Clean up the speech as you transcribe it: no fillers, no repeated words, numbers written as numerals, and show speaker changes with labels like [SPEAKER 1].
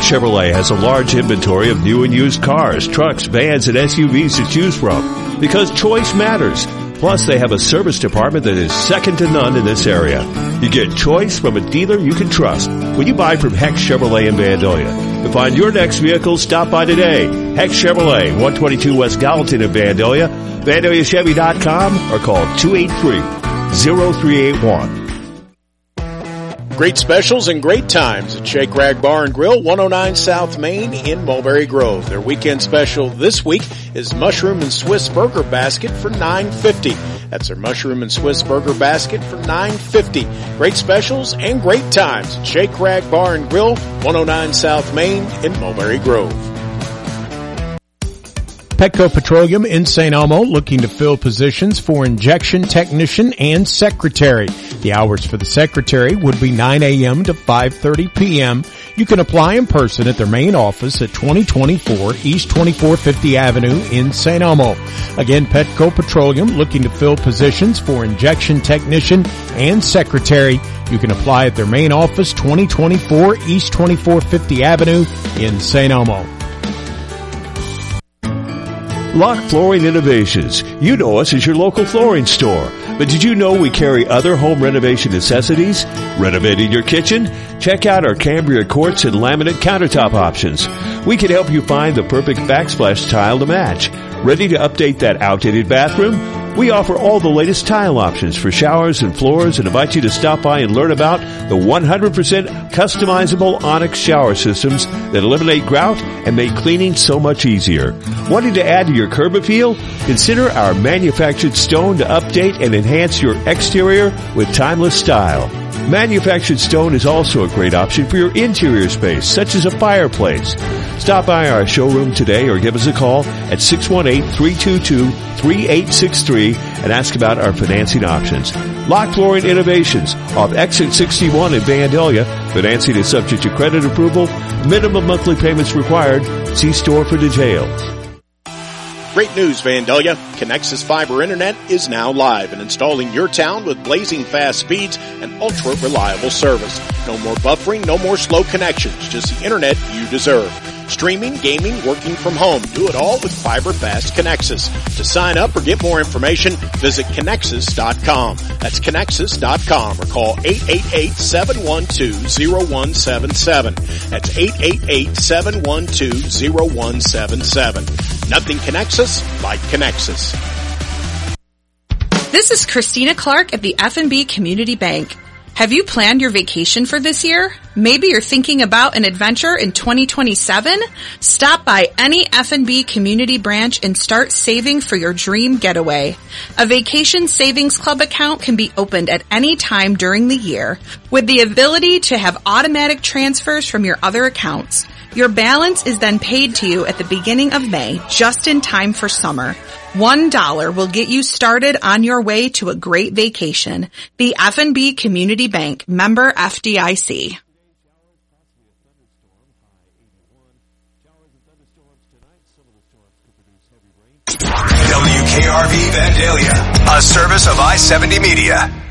[SPEAKER 1] Chevrolet has a large inventory of new and used cars, trucks, vans, and SUVs to choose from because choice matters. Plus, they have a service department that is second to none in this area. You get choice from a dealer you can trust when you buy from Heck Chevrolet in Vandalia. To find your next vehicle, stop by today. Heck Chevrolet, 122 West Gallatin in Vandalia, VandaliaChevy.com, or call 283-0381.
[SPEAKER 2] Great specials and great times at Shake Rag Bar and Grill, 109 South Main in Mulberry Grove. Their weekend special this week is Mushroom and Swiss Burger Basket for $9.50. That's their Mushroom and Swiss Burger Basket for $9.50. Great specials and great times at Shake Rag Bar and Grill, 109 South Main in Mulberry Grove.
[SPEAKER 3] Petco Petroleum in St. Elmo looking to fill positions for injection technician and secretary. The hours for the secretary would be 9 a.m. to 5:30 p.m. You can apply in person at their main office at 2024 East 2450 Avenue in St. Elmo. Again, Petco Petroleum looking to fill positions for injection technician and secretary. You can apply at their main office, 2024 East 2450 Avenue in St. Elmo.
[SPEAKER 1] Lock Flooring Innovations. You know us as your local flooring store. But did you know we carry other home renovation necessities? Renovating your kitchen? Check out our Cambria quartz and laminate countertop options. We can help you find the perfect backsplash tile to match. Ready to update that outdated bathroom? We offer all the latest tile options for showers and floors and invite you to stop by and learn about the 100% customizable Onyx shower systems that eliminate grout and make cleaning so much easier. Wanting to add to your curb appeal? Consider our manufactured stone to update and enhance your exterior with timeless style. Manufactured stone is also a great option for your interior space, such as a fireplace. Stop by our showroom today or give us a call at 618-322-3863 and ask about our financing options. Lock Flooring Innovations off Exit 61 in Vandalia. Financing is subject to credit approval. Minimum monthly payments required. See store for details.
[SPEAKER 2] Great news, Vandalia. Connexus Fiber Internet is now live and installing your town with blazing fast speeds and ultra-reliable service. No more buffering, no more slow connections, just the internet you deserve. Streaming, gaming, working from home. Do it all with Fiber Fast Connexus. To sign up or get more information, visit Connexus.com. That's Connexus.com or call 888-712-0177. That's 888-712-0177. Nothing connects us like Connexus.
[SPEAKER 4] This is Christina Clark at the F&B Community Bank. Have you planned your vacation for this year? Maybe you're thinking about an adventure in 2027? Stop by any F&B community branch and start saving for your dream getaway. A Vacation Savings Club account can be opened at any time during the year with the ability to have automatic transfers from your other accounts. Your balance is then paid to you at the beginning of May, just in time for summer. $1 will get you started on your way to a great vacation. The F&B Community Bank, member FDIC.
[SPEAKER 5] WKRV Vandalia, a service of I-70 Media.